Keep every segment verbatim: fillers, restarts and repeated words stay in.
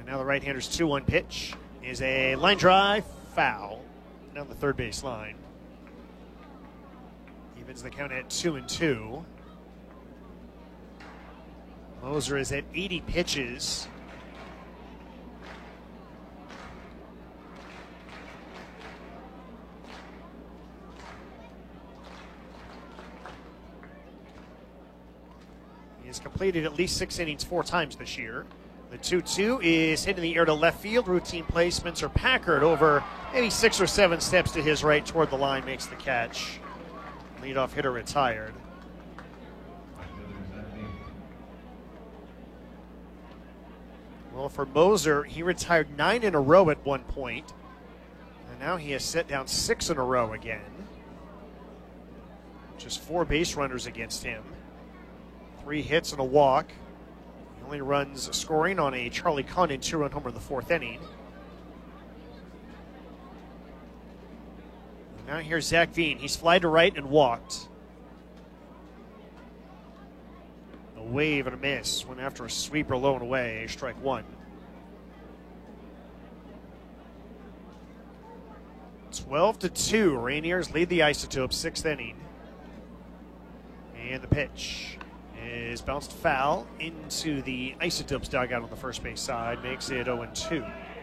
And now the right-hander's two one pitch is a line drive foul down the third base line. Evens the count at two and two. Moser is at eighty pitches. He has completed at least six innings four times this year. The two two is hit in the air to left field. Routine placements are Packard over maybe six or seven steps to his right toward the line, makes the catch. Leadoff hitter retired. Well, for Moser, he retired nine in a row at one point, and now he has set down six in a row again. Just four base runners against him. Three hits and a walk. He only runs scoring on a Charlie Condon two-run homer in the fourth inning. And now here's Zach Veen. He's fly to right and walked. A wave and a miss. Went after a sweeper low and away. Strike one. twelve to two. Rainiers lead the Isotopes, sixth inning. And the pitch is bounced foul into the Isotopes dugout on the first base side. Makes it oh and two.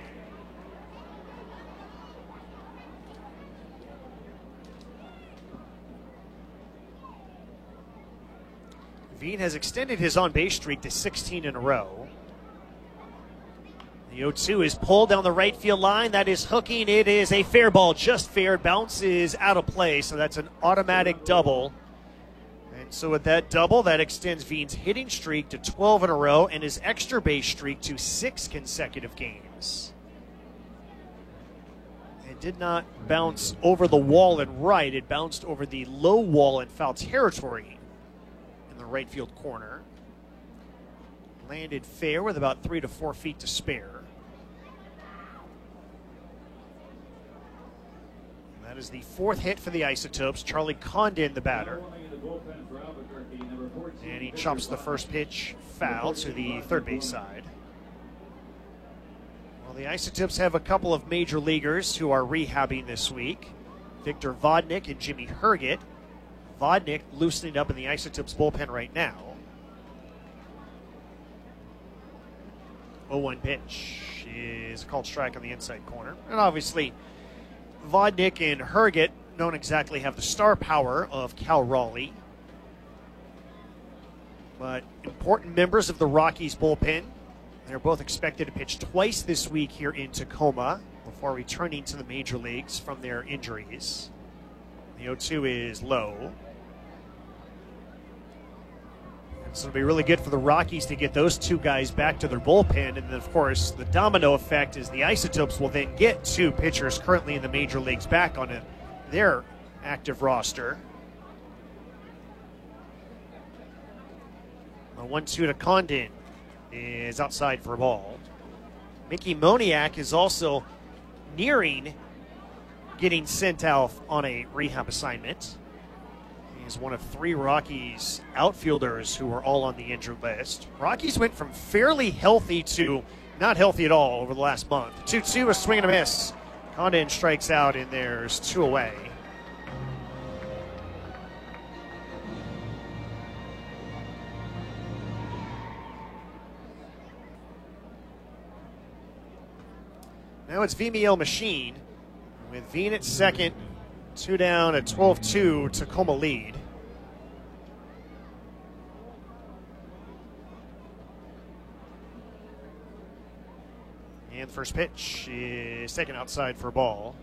Veen has extended his on-base streak to sixteen in a row. The oh two is pulled down the right field line. That is hooking. It is a fair ball, just fair. Bounces out of play, so that's an automatic double. And so with that double, that extends Veen's hitting streak to twelve in a row and his extra base streak to six consecutive games. It did not bounce over the wall and right. It bounced over the low wall in foul territory in the right field corner. Landed fair with about three to four feet to spare. That is the fourth hit for the Isotopes. Charlie Condon, the batter. And he chops the first pitch foul to the third base side. Well, the Isotopes have a couple of major leaguers who are rehabbing this week. Victor Vodnik and Jimmy Herget. Vodnik loosening up in the Isotopes bullpen right now. oh one pitch is a called strike on the inside corner. And obviously, Vodnik and Herget don't exactly have the star power of Cal Raleigh, but important members of the Rockies bullpen. They're both expected to pitch twice this week here in Tacoma before returning to the major leagues from their injuries. The oh two is low. So it'll be really good for the Rockies to get those two guys back to their bullpen. And then, of course, the domino effect is the Isotopes will then get two pitchers currently in the major leagues back on a, their active roster. A one two to Condon is outside for a ball. Mickey Moniak is also nearing getting sent out on a rehab assignment. He's one of three Rockies outfielders who are all on the injured list. Rockies went from fairly healthy to not healthy at all over the last month. two two, a swing and a miss. Condon strikes out, and there's two away. Now it's Vimiel Machine with Veen at second. Two down at twelve two, Tacoma lead. And the first pitch is taken outside for a ball.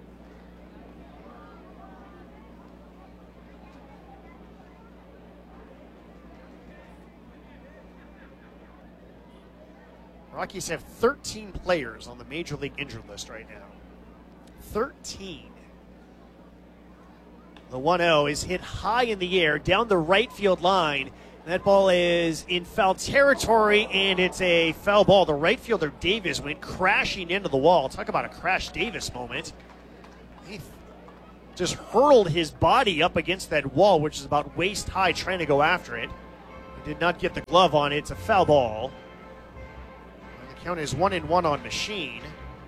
Rockies have thirteen players on the Major League injured list right now. thirteen. The one oh is hit high in the air down the right field line. That ball is in foul territory, and it's a foul ball. The right fielder, Davis, went crashing into the wall. Talk about a Crash Davis moment. He just hurled his body up against that wall, which is about waist high, trying to go after it. He did not get the glove on it. It's a foul ball. Count is one and one on Machine.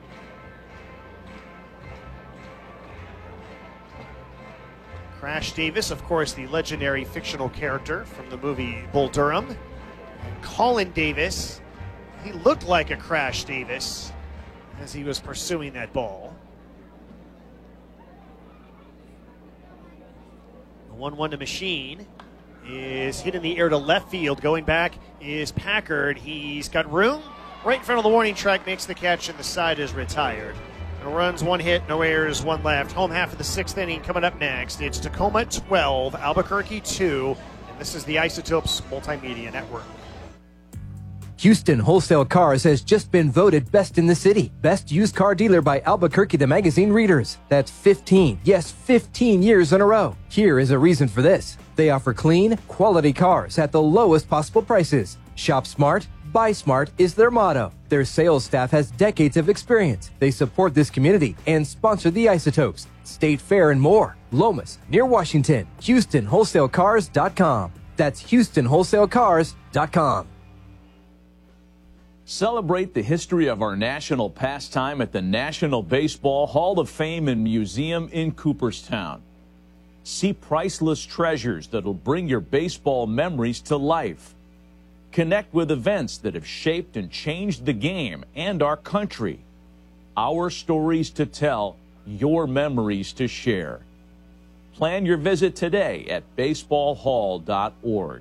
Crash Davis, of course, the legendary fictional character from the movie Bull Durham. Colin Davis, he looked like a Crash Davis as he was pursuing that ball. The one one to Machine is hit in the air to left field. Going back is Packard. He's got room right in front of the warning track, makes the catch, and the side is retired. No runs, one hit, no errors, one left. Home half of the sixth inning coming up next. It's Tacoma twelve, Albuquerque two, and this is the Isotopes Multimedia Network. Houston Wholesale Cars has just been voted best in the city. Best used car dealer by Albuquerque the Magazine readers. That's fifteen, yes, fifteen years in a row. Here is a reason for this. They offer clean, quality cars at the lowest possible prices. Shop smart, buy smart is their motto. Their sales staff has decades of experience. They support this community and sponsor the Isotopes, State Fair, and more. Lomas, near Washington. Houston Wholesale Cars dot com. That's Houston Wholesale Cars dot com. Celebrate the history of our national pastime at the National Baseball Hall of Fame and Museum in Cooperstown. See priceless treasures that'll bring your baseball memories to life. Connect with events that have shaped and changed the game and our country. Our stories to tell, your memories to share. Plan your visit today at baseball hall dot org.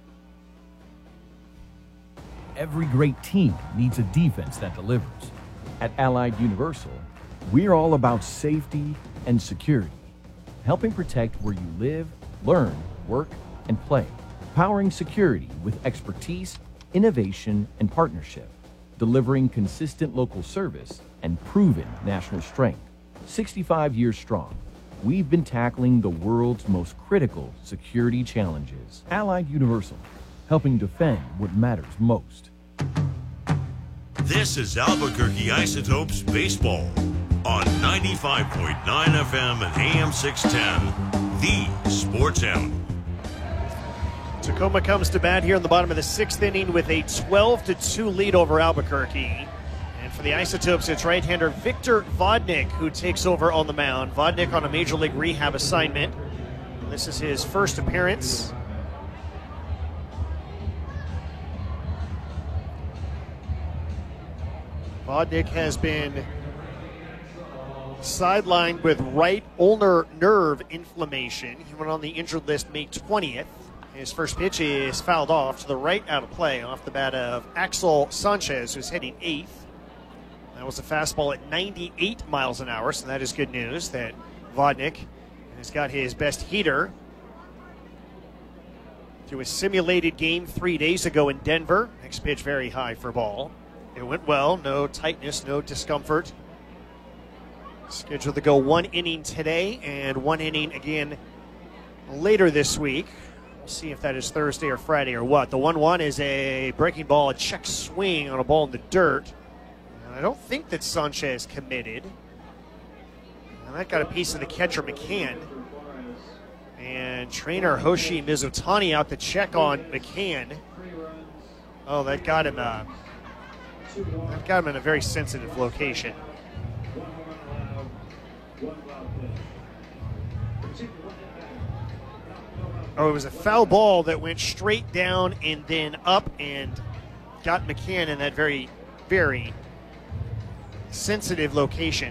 Every great team needs a defense that delivers. At Allied Universal, we're all about safety and security, helping protect where you live, learn, work, and play. Powering security with expertise, innovation, and partnership. Delivering consistent local service and proven national strength. sixty-five years strong, we've been tackling the world's most critical security challenges. Allied Universal, helping defend what matters most. This is Albuquerque Isotopes Baseball on ninety-five point nine F M and A M six ten, the Sports Hound. Tacoma comes to bat here in the bottom of the sixth inning with a twelve to two lead over Albuquerque. And for the Isotopes, it's right-hander Victor Vodnik who takes over on the mound. Vodnik on a Major League rehab assignment. This is his first appearance. Vodnik has been sidelined with right ulnar nerve inflammation. He went on the injured list May twentieth. His first pitch is fouled off to the right, out of play, off the bat of Axel Sanchez, who's hitting eighth. That was a fastball at ninety-eight miles an hour, so that is good news that Vodnik has got his best heater to a simulated game three days ago in Denver. Next pitch very high for ball. It went well, no tightness, no discomfort. Scheduled to go one inning today and one inning again later this week. We'll see if that is Thursday or Friday or what. The one one is a breaking ball, a check swing on a ball in the dirt. And I don't think that Sanchez committed. And that got a piece of the catcher, McCann. And trainer Hoshi Mizutani out to check on McCann. Oh, that got him, uh, that got him in a very sensitive location. Oh, it was a foul ball that went straight down and then up and got McCann in that very, very sensitive location.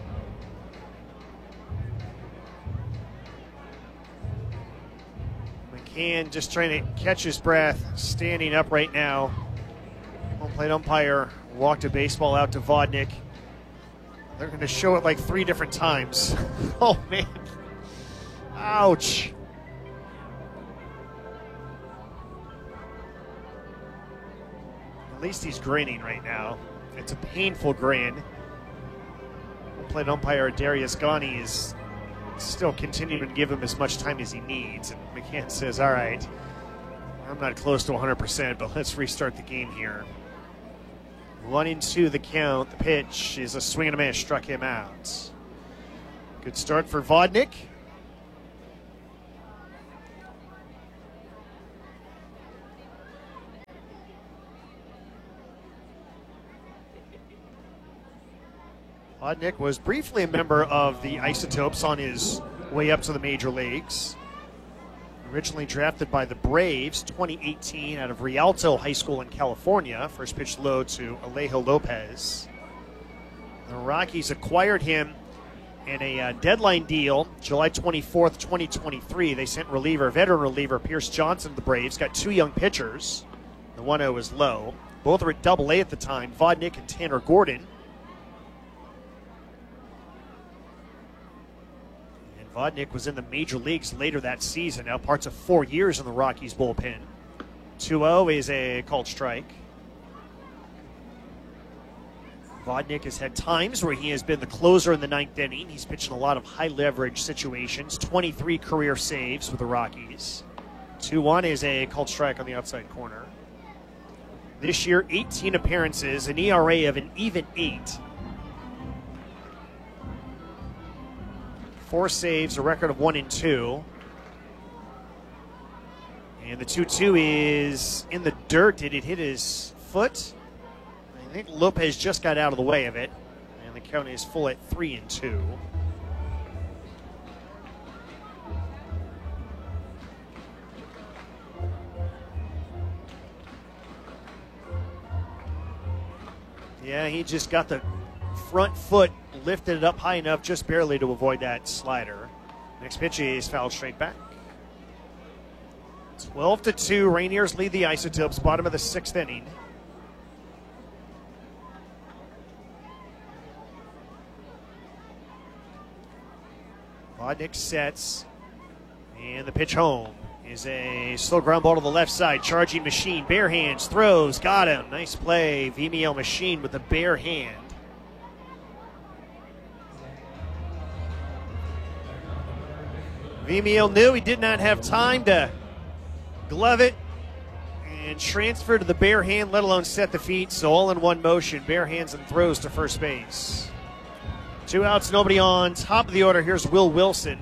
McCann just trying to catch his breath, standing up right now. Home plate umpire walked a baseball out to Vodnik. They're going to show it like three different times. Oh, man. Ouch. At least he's grinning right now. It's a painful grin. Home plate umpire Darius Ghani is still continuing to give him as much time as he needs. And McCann says, all right, I'm not close to one hundred percent, but let's restart the game here. One and two the count. The pitch is a swing and a miss. Struck him out. Good start for Vodnik. Vodnik was briefly a member of the Isotopes on his way up to the major leagues. Originally drafted by the Braves, twenty eighteen, out of Rialto High School in California. First pitch low to Alejo Lopez. The Rockies acquired him in a uh, deadline deal, July twenty-fourth, twenty twenty-three. They sent reliever, veteran reliever Pierce Johnson to the Braves. Got two young pitchers. The one oh is low. Both are at double A at the time, Vodnik and Tanner Gordon. And Vodnik was in the major leagues later that season, now parts of four years in the Rockies bullpen. two oh is a called strike. Vodnik has had times where he has been the closer in the ninth inning. He's pitched in a lot of high leverage situations, twenty-three career saves with the Rockies. two one is a called strike on the outside corner. This year, eighteen appearances, an E R A of an even eight. Four saves, a record of one and two. And the two two is in the dirt. Did it hit his foot? I think Lopez just got out of the way of it. And the count is full at three and two. Yeah, he just got the front foot, lifted it up high enough, just barely to avoid that slider. Next pitch is fouled straight back. twelve to two, Rainiers lead the Isotopes, bottom of the sixth inning. Vodnik sets, and the pitch home is a slow ground ball to the left side. Charging Machine, bare hands, throws, got him. Nice play, Vimeo Machine with the bare hand. Vimeo knew he did not have time to glove it and transfer to the bare hand, let alone set the feet. So all in one motion, bare hands and throws to first base. Two outs, nobody on. Top of the order, here's Will Wilson.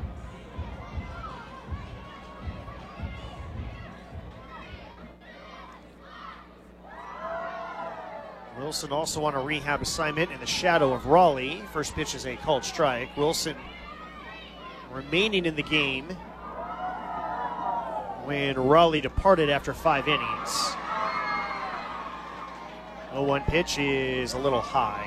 Wilson also on a rehab assignment in the shadow of Raleigh. First pitch is a called strike. Wilson remaining in the game when Raleigh departed after five innings. oh one pitch is a little high.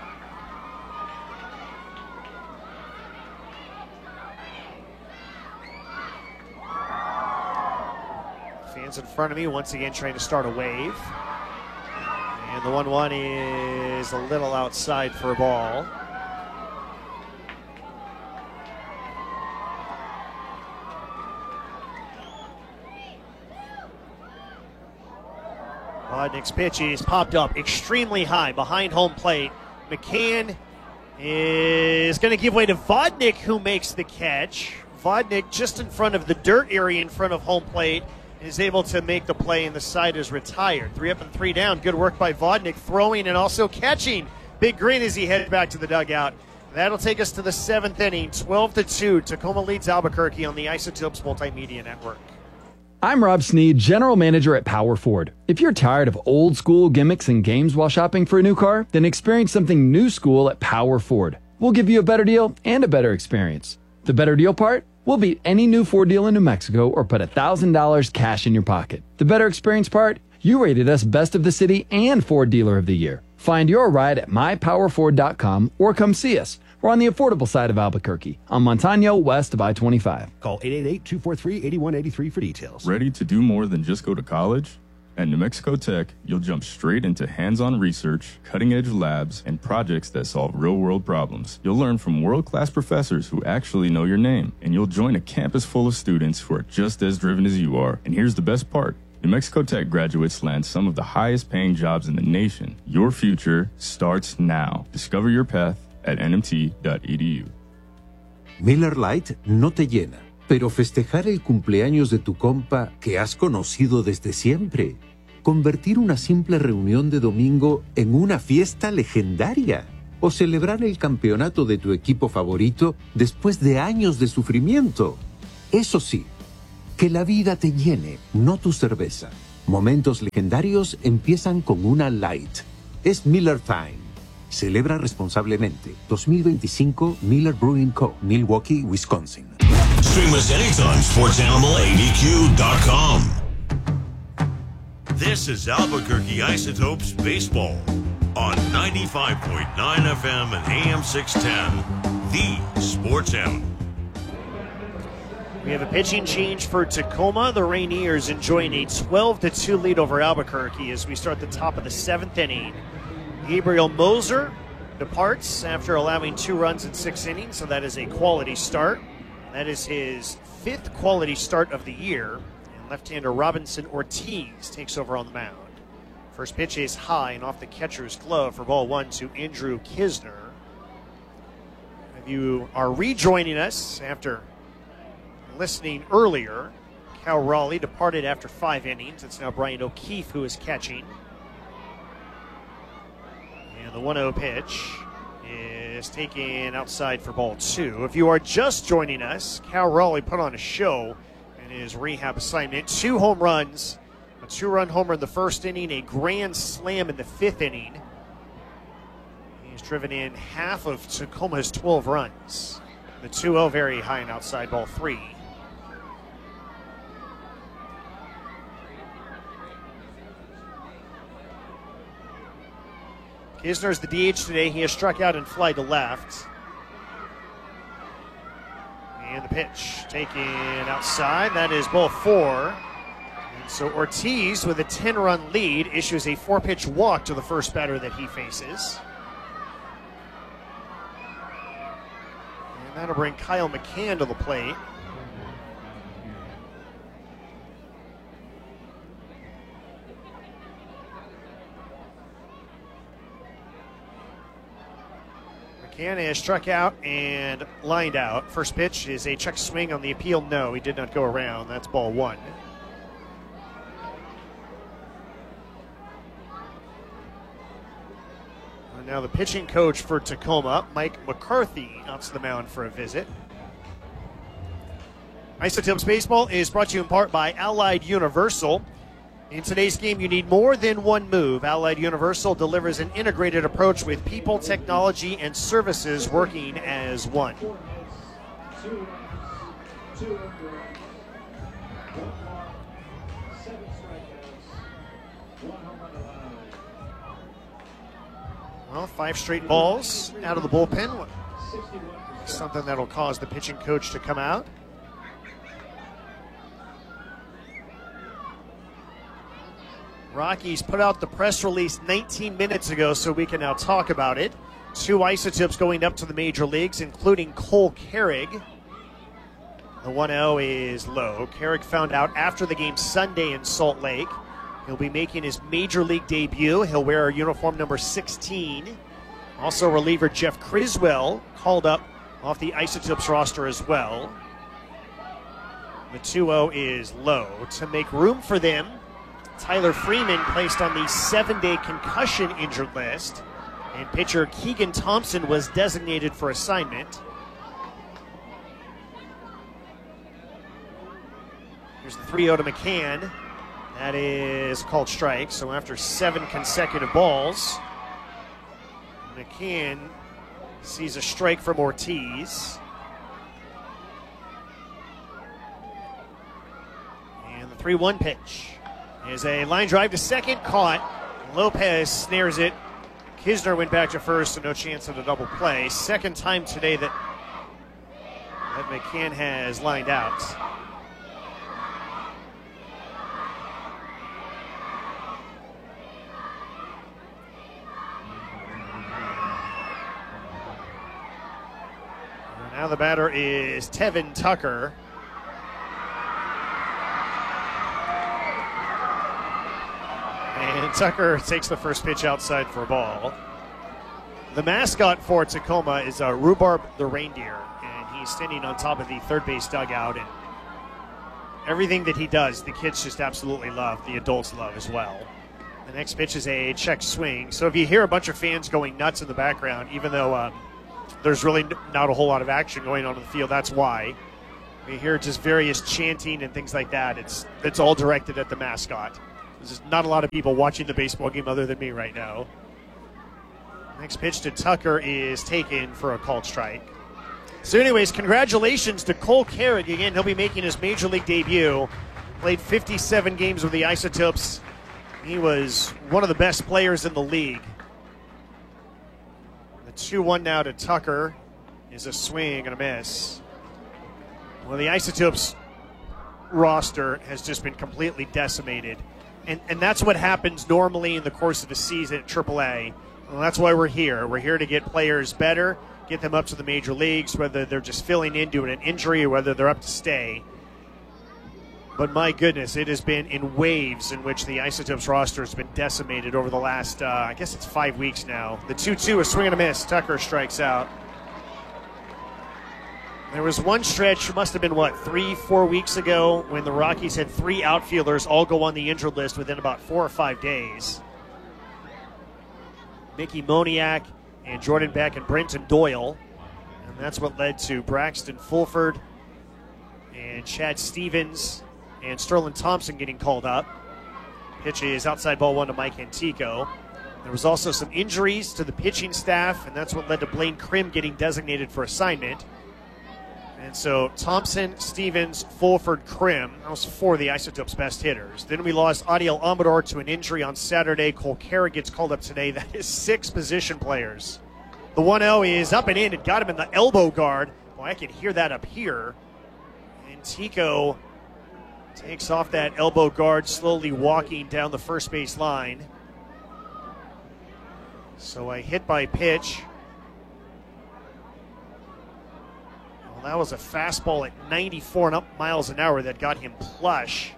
Fans in front of me once again trying to start a wave. And the one one is a little outside for a ball. Vodnik's pitch is popped up extremely high behind home plate. McCann is going to give way to Vodnik, who makes the catch. Vodnik just in front of the dirt area in front of home plate is able to make the play, and the side is retired. Three up and three down. Good work by Vodnik, throwing and also catching. Big grin as he heads back to the dugout. That'll take us to the seventh inning. twelve to two. Tacoma leads Albuquerque on the Isotopes Multimedia Network. I'm Rob Sneed, General Manager at Power Ford. If you're tired of old school gimmicks and games while shopping for a new car, then experience something new school at Power Ford. We'll give you a better deal and a better experience. The better deal part? We'll beat any new Ford deal in New Mexico or put one thousand dollars cash in your pocket. The better experience part? You rated us Best of the City and Ford Dealer of the Year. Find your ride at my power ford dot com or come see us. We're on the affordable side of Albuquerque, on Montano, west of I twenty-five. Call eight eight eight, two four three, eight one eight three for details. Ready to do more than just go to college? At New Mexico Tech, you'll jump straight into hands-on research, cutting-edge labs, and projects that solve real-world problems. You'll learn from world-class professors who actually know your name, and you'll join a campus full of students who are just as driven as you are. And here's the best part. New Mexico Tech graduates land some of the highest-paying jobs in the nation. Your future starts now. Discover your path at N M T dot E D U. Miller Lite no te llena, pero festejar el cumpleaños de tu compa que has conocido desde siempre. Convertir una simple reunión de domingo en una fiesta legendaria. O celebrar el campeonato de tu equipo favorito después de años de sufrimiento. Eso sí, que la vida te llene, no tu cerveza. Momentos legendarios empiezan con una Light. Es Miller Time. Celebra responsablemente. dos mil veinticinco Miller Brewing Co., Milwaukee, Wisconsin. Stream us anytime, sports animal A D Q dot com. This is Albuquerque Isotopes Baseball on ninety-five point nine F M and A M six ten, the Sports Animal. We have a pitching change for Tacoma. The Rainiers enjoying a twelve to two lead over Albuquerque as we start the top of the seventh inning. Gabriel Moser departs after allowing two runs in six innings, so that is a quality start. That is his fifth quality start of the year. And left-hander Robinson Ortiz takes over on the mound. First pitch is high and off the catcher's glove for ball one to Andrew Kisner. If you are rejoining us after listening earlier, Cal Raleigh departed after five innings. It's now Brian O'Keefe who is catching. And the one oh pitch is taken outside for ball two. If you are just joining us, Cal Raleigh put on a show in his rehab assignment. Two home runs, a two-run homer in the first inning, a grand slam in the fifth inning. He's driven in half of Tacoma's twelve runs. The two oh very high and outside ball three. Kisner's the D H today. He has struck out and fly to left. And the pitch taken outside. That is ball four. And so Ortiz, with a ten-run lead, issues a four-pitch walk to the first batter that he faces. And that'll bring Kyle McCann to the plate. McCann has struck out and lined out. First pitch is a check swing on the appeal. No, he did not go around. That's ball one. And now the pitching coach for Tacoma, Mike McCarthy, out to the mound for a visit. Isotopes Baseball is brought to you in part by Allied Universal. In today's game, you need more than one move. Allied Universal delivers an integrated approach with people, technology, and services working as one. Well, five straight balls out of the bullpen. Something that'll cause the pitching coach to come out. Rockies put out the press release nineteen minutes ago, so we can now talk about it. Two Isotopes going up to the major leagues, including Cole Carrig. The one oh is low. Carrig found out after the game Sunday in Salt Lake. He'll be making his major league debut. He'll wear uniform number sixteen. Also, reliever Jeff Criswell called up off the Isotopes roster as well. The two oh is low. To make room for them, Tyler Freeman placed on the seven-day concussion injured list, and pitcher Keegan Thompson was designated for assignment. Here's the three oh to McCann. That is called strike, so after seven consecutive balls, McCann sees a strike from Ortiz. And the three one pitch is a line drive to second, caught. Lopez snares it. Kisner went back to first, so no chance of a double play. Second time today that, that McCann has lined out. And now the batter is Tevin Tucker. And Tucker takes the first pitch outside for a ball. The mascot for Tacoma is uh, Rhubarb the reindeer, and he's standing on top of the third base dugout. And everything that he does, the kids just absolutely love. The adults love as well. The next pitch is a check swing. So if you hear a bunch of fans going nuts in the background, even though um, there's really not a whole lot of action going on in the field, that's why. We hear just various chanting and things like that. It's it's all directed at the mascot. There's just not a lot of people watching the baseball game other than me right now. Next pitch to Tucker is taken for a called strike. So anyways, congratulations to Cole Carrick. Again, he'll be making his major league debut. Played fifty-seven games with the Isotopes. He was one of the best players in the league. The two one now to Tucker is a swing and a miss. Well, the Isotopes roster has just been completely decimated. And, and that's what happens normally in the course of a season at triple A. Well, that's why we're here. We're here to get players better, get them up to the major leagues, whether they're just filling in due to an injury or whether they're up to stay. But my goodness, it has been in waves in which the Isotopes roster has been decimated over the last, uh, I guess it's five weeks now. The two two, a swing and a miss. Tucker strikes out. There was one stretch, must have been, what, three, four weeks ago, when the Rockies had three outfielders all go on the injured list within about four or five days. Mickey Moniak and Jordan Beck and Brenton Doyle. And that's what led to Braxton Fulford and Chad Stevens and Sterling Thompson getting called up. Pitch is outside ball one to Mike Antico. There was also some injuries to the pitching staff, and that's what led to Blaine Krim getting designated for assignment. And so Thompson, Stevens, Fulford, Krim, that was four of the Isotopes' best hitters. Then we lost Adiel Amador to an injury on Saturday. Cole Carrick gets called up today. That is six position players. The one oh is up and in. It got him in the elbow guard. Boy, I can hear that up here. Antico takes off that elbow guard, slowly walking down the first base line. So a hit by pitch. Well, that was a fastball at ninety-four and up miles an hour that got him plush.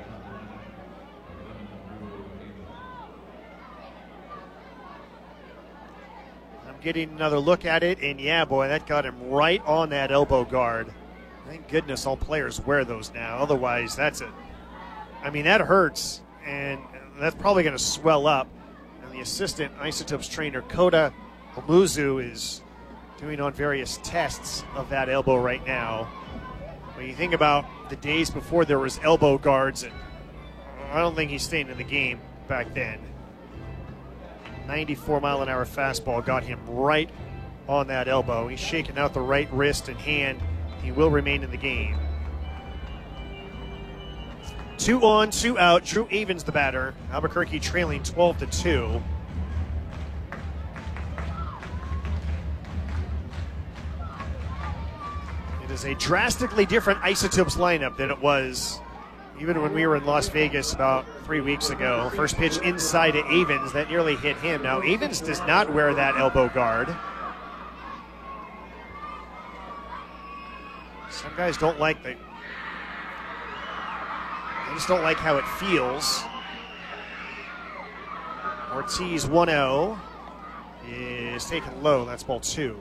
I'm getting another look at it, and yeah, boy, that got him right on that elbow guard. Thank goodness all players wear those now. Otherwise, that's it. I mean, that hurts, and that's probably going to swell up. And the assistant Isotopes trainer, Kota Omuzu, is doing on various tests of that elbow right now. When you think about the days before there was elbow guards, and I don't think he's staying in the game back then. ninety-four mile an hour fastball got him right on that elbow. He's shaking out the right wrist and hand. He will remain in the game. Two on, two out. Drew Avens the batter. Albuquerque trailing twelve to two. It is a drastically different Isotopes lineup than it was even when we were in Las Vegas about three weeks ago. First pitch inside to Avens. That nearly hit him. Now, Avens does not wear that elbow guard. Some guys don't like the, they just don't like how it feels. Ortiz one oh is taken low. That's ball two.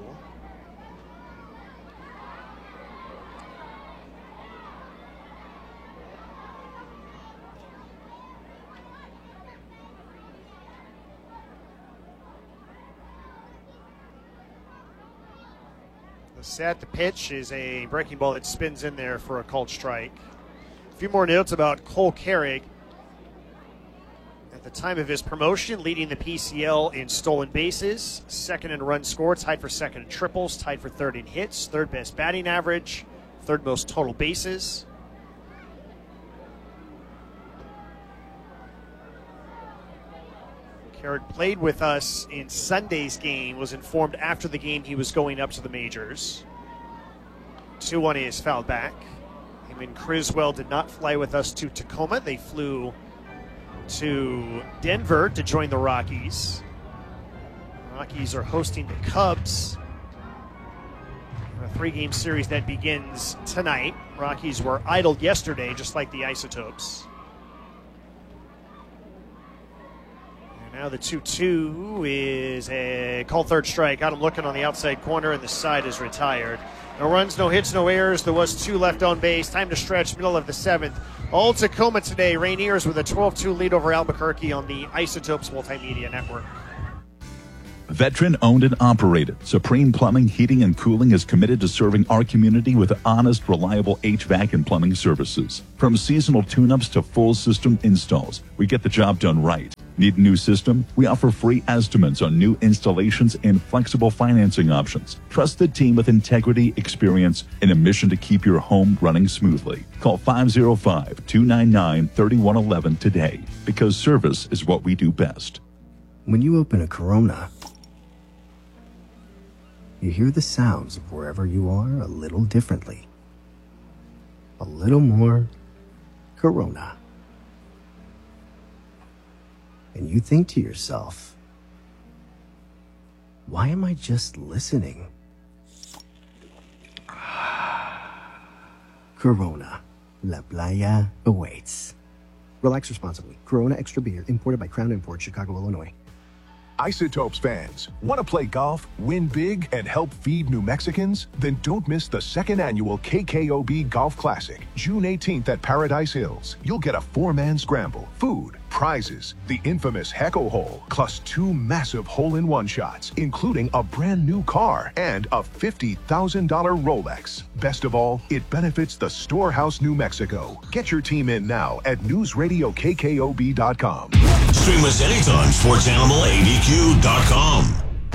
Set the pitch is a breaking ball that spins in there for a called strike. A few more notes about Cole Carrick. At the time of his promotion, leading the P C L in stolen bases, second in runs scored, tied for second in triples, tied for third in hits, third best batting average, third most total bases. Carrick played with us in Sunday's game, was informed after the game he was going up to the majors. two one is fouled back. Him and Criswell did not fly with us to Tacoma. They flew to Denver to join the Rockies. The Rockies are hosting the Cubs. A three-game series that begins tonight. Rockies were idled yesterday, just like the Isotopes. Now the two two is a called third strike. Got him looking on the outside corner, and the side is retired. No runs, no hits, no errors. There was two left on base. Time to stretch, middle of the seventh. All Tacoma today. Rainiers with a twelve two lead over Albuquerque on the Isotopes Multimedia Network. Veteran owned and operated, Supreme Plumbing, Heating, and Cooling is committed to serving our community with honest, reliable H V A C and plumbing services. From seasonal tune-ups to full system installs, we get the job done right. Need a new system? We offer free estimates on new installations and flexible financing options. Trust the team with integrity, experience, and a mission to keep your home running smoothly. Call five oh five, two nine nine, three one one one today, because service is what we do best. When you open a Corona, you hear the sounds of wherever you are a little differently. A little more Corona. And you think to yourself, why am I just listening? Corona. La Playa awaits. Relax responsibly. Corona Extra Beer, imported by Crown Imports, Chicago, Illinois. Isotopes fans, want to play golf, win big, and help feed New Mexicans? Then don't miss the second annual K K O B Golf Classic, June eighteenth at Paradise Hills. You'll get a four-man scramble, food, prizes, the infamous Hecko Hole, plus two massive hole-in-one shots, including a brand new car and a fifty thousand dollars Rolex. Best of all, it benefits the Storehouse New Mexico. Get your team in now at news radio K K O B dot com. Stream us anytime, sports animal A D Q dot com.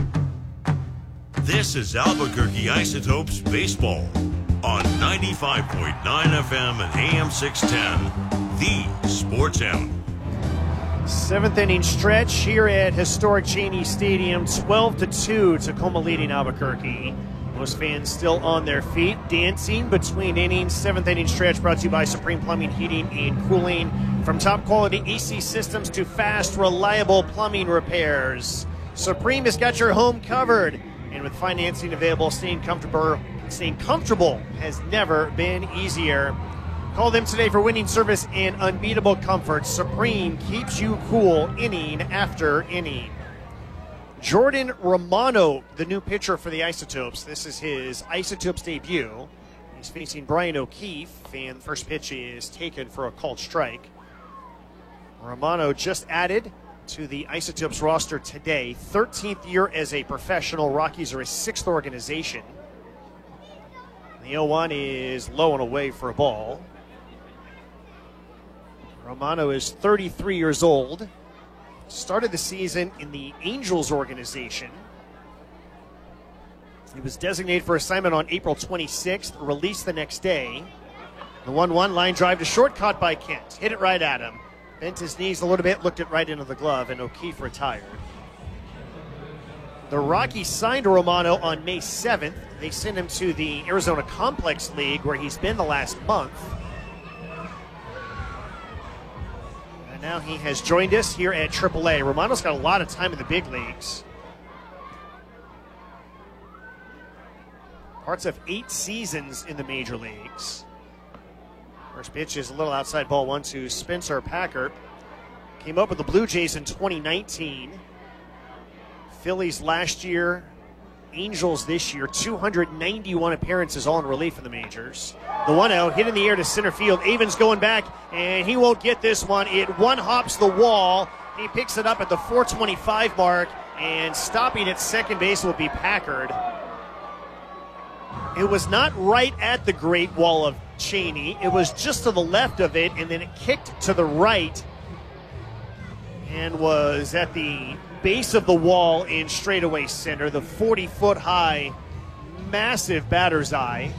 This is Albuquerque Isotopes Baseball on ninety-five point nine F M and A M six ten, the Sports Animal. Seventh inning stretch here at historic Cheney Stadium, twelve to two, Tacoma leading Albuquerque. Most fans still on their feet, dancing between innings. Seventh inning stretch brought to you by Supreme Plumbing, Heating, and Cooling. From top quality A C systems to fast, reliable plumbing repairs, Supreme has got your home covered. And with financing available, staying comfortable, staying comfortable has never been easier. Call them today for winning service and unbeatable comfort. Supreme keeps you cool inning after inning. Jordan Romano, the new pitcher for the Isotopes. This is his Isotopes debut. He's facing Brian O'Keefe, and the first pitch is taken for a called strike. Romano just added to the Isotopes roster today. thirteenth year as a professional. Rockies are his sixth organization. The oh one is low and away for a ball. Romano is thirty-three years old. Started the season in the Angels organization. He was designated for assignment on April twenty-sixth, released the next day. The one one line drive to short, caught by Kent. Hit it right at him. Bent his knees a little bit, looked it right into the glove, and O'Keefe retired. The Rockies signed Romano on May seventh. They sent him to the Arizona Complex League, where he's been the last month. And now he has joined us here at triple A. Romano's got a lot of time in the big leagues. Parts of eight seasons in the major leagues. First pitch is a little outside, ball one to Spencer Packard. Came up with the Blue Jays in twenty nineteen. Phillies last year, Angels this year, two hundred ninety-one appearances all in relief in the majors. The one oh hit in the air to center field. Avon's going back, and he won't get this one. It one hops the wall. He picks it up at the four twenty-five mark, and stopping at second base will be Packard. It was not right at the Great Wall of Cheney. It was just to the left of it, and then it kicked to the right and was at the base of the wall in straightaway center, the forty-foot high, massive batter's eye.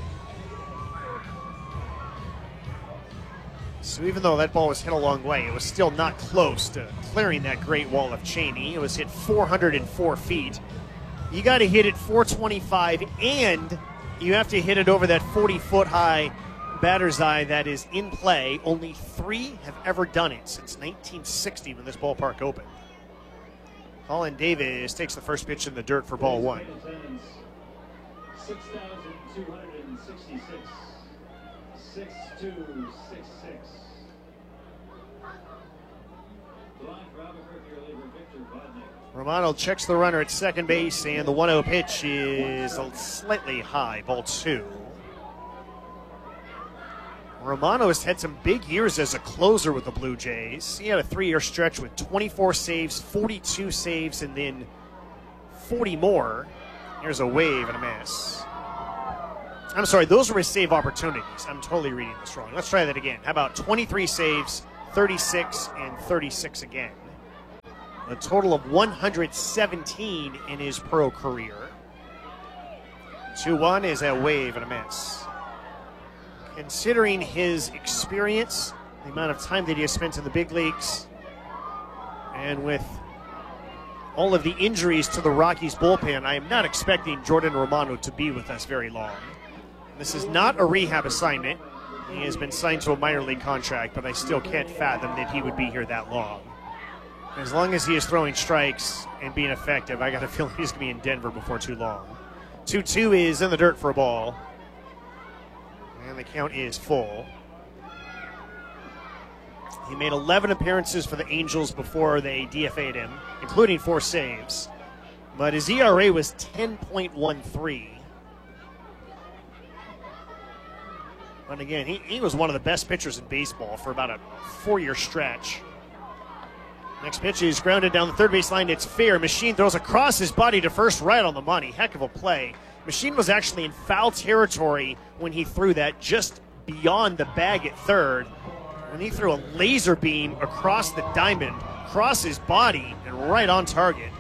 So even though that ball was hit a long way, it was still not close to clearing that Great Wall of Cheney. It was hit four hundred four feet. You got to hit it four twenty-five, and you have to hit it over that forty-foot high batter's eye that is in play. Only three have ever done it since nineteen sixty when this ballpark opened. Colin Davis takes the first pitch in the dirt for ball one. six thousand two hundred sixty-six. six two six six. Romano checks the runner at second base, and the one oh pitch is slightly high, ball two. Romano has had some big years as a closer with the Blue Jays. He had a three-year stretch with twenty-four saves, forty-two saves, and then forty more. Here's a wave and a miss. I'm sorry, those were his save opportunities. I'm totally reading this wrong. Let's try that again. How about twenty-three saves, thirty-six, and thirty-six again? a total of one hundred seventeen in his pro career. two one is a wave and a miss. Considering his experience, the amount of time that he has spent in the big leagues, and with all of the injuries to the Rockies bullpen, I am not expecting Jordan Romano to be with us very long. This is not a rehab assignment. He has been signed to a minor league contract, but I still can't fathom that he would be here that long. As long as he is throwing strikes and being effective, I got a feeling he's going to be in Denver before too long. two two is in the dirt for a ball. And the count is full. He made eleven appearances for the Angels before they D F A'd him, including four saves. But his E R A was ten point one three. But again, he, he was one of the best pitchers in baseball for about a four-year stretch. Next pitch is grounded down the third base line. It's fair. Machine throws across his body to first, right on the money. Heck of a play. Machine was actually in foul territory when he threw that, just beyond the bag at third. When he threw a laser beam across the diamond, across his body, and right on target.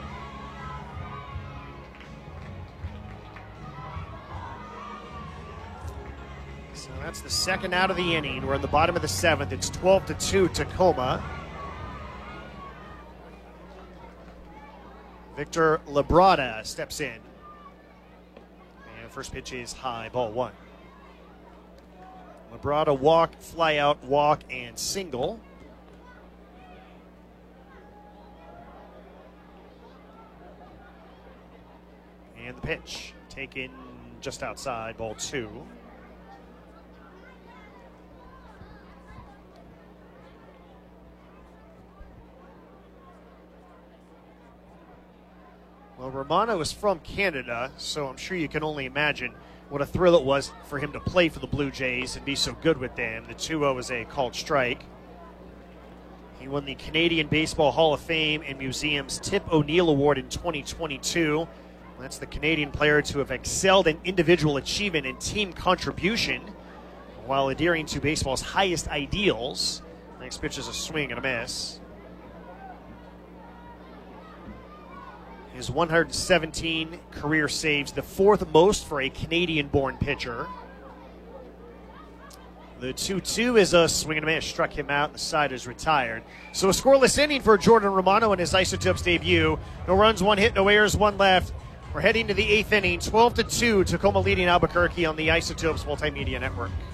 So that's the second out of the inning. We're in the bottom of the seventh. It's twelve to two Tacoma. Victor Labrada steps in. And first pitch is high, ball one. Labrada walk, fly out, walk, and single. And the pitch taken just outside, ball two. Well, Romano is from Canada, so I'm sure you can only imagine what a thrill it was for him to play for the Blue Jays and be so good with them. The two oh is a called strike. He won the Canadian Baseball Hall of Fame and Museum's Tip O'Neill Award in twenty twenty-two. That's the Canadian player to have excelled in individual achievement and team contribution while adhering to baseball's highest ideals. Next pitch is a swing and a miss. His one hundred seventeen career saves, the fourth most for a Canadian-born pitcher. The two two is a swing and a miss. Struck him out, and the side is retired. So a scoreless inning for Jordan Romano in his Isotopes debut. No runs, one hit, no errors, one left. We're heading to the eighth inning, twelve to two, Tacoma leading Albuquerque on the Isotopes Multimedia Network.